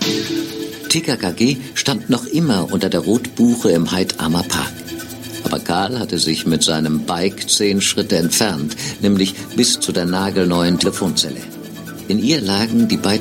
TKKG stand noch immer unter der Rotbuche im Heidammer Park. Aber Karl hatte sich mit seinem Bike 10 Schritte entfernt, nämlich bis zu der nagelneuen Telefonzelle. In ihr lagen die beiden